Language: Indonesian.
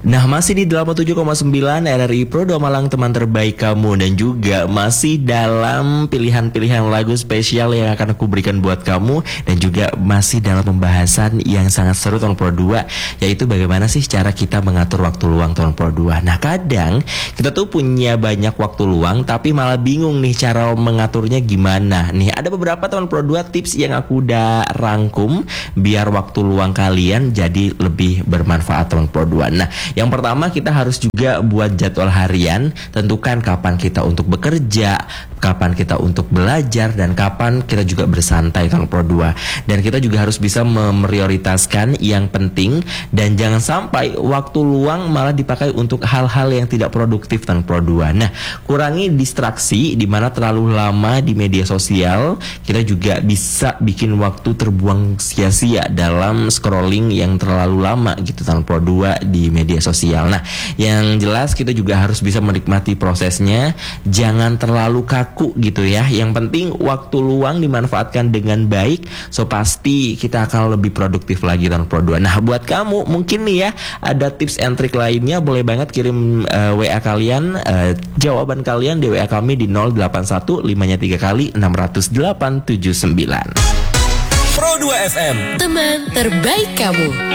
Nah, masih di 87,9 RRI Pro 2 Malang, teman terbaik kamu. Dan juga masih dalam pilihan-pilihan lagu spesial yang akan aku berikan buat kamu. Dan juga masih dalam pembahasan yang sangat seru tahun Pro 2, yaitu bagaimana sih cara kita mengatur waktu luang tahun Pro 2. Nah, kadang kita tuh punya banyak waktu luang tapi malah bingung nih cara mengaturnya gimana. Nih, ada beberapa tahun Pro 2 tips yang aku udah rangkum biar waktu luang kalian jadi lebih bermanfaat tahun Pro 2. Nah, yang pertama, kita harus juga buat jadwal harian. Tentukan kapan kita untuk bekerja, kapan kita untuk belajar, dan kapan kita juga bersantai tahun Pro 2. Dan kita juga harus bisa memprioritaskan yang penting. Dan jangan sampai waktu luang malah dipakai untuk hal-hal yang tidak produktif tahun Pro 2. Nah, kurangi distraksi, dimana terlalu lama di media sosial kita juga bisa bikin waktu terbuang sia-sia dalam scrolling yang terlalu lama gitu tahun Pro 2 di media sosial. Nah, yang jelas kita juga harus bisa menikmati prosesnya, jangan terlalu kaku gitu ya. Yang penting waktu luang dimanfaatkan dengan baik, so pasti kita akan lebih produktif lagi tahun Pro 2. Nah, buat kamu mungkin nih ya ada tips and trick lainnya, boleh banget kirim WA kalian, jawaban kalian di WA kami di 081 5-nya 3 kali 60879. Pro 2 FM, teman terbaik kamu.